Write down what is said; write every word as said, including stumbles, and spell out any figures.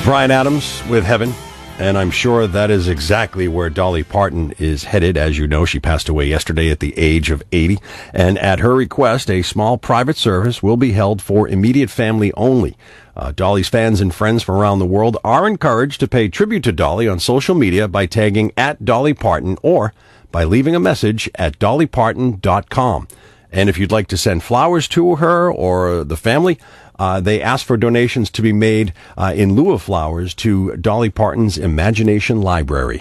Bryan Adams with Heaven, and I'm sure that is exactly where Dolly Parton is headed. As you know, she passed away yesterday at the age of eighty, and at her request, a small private service will be held for immediate family only. Uh, Dolly's fans and friends from around the world are encouraged to pay tribute to Dolly on social media by tagging at Dolly Parton or by leaving a message at dolly parton dot com. And if you'd like to send flowers to her or the family, uh, they ask for donations to be made uh, in lieu of flowers to Dolly Parton's Imagination Library.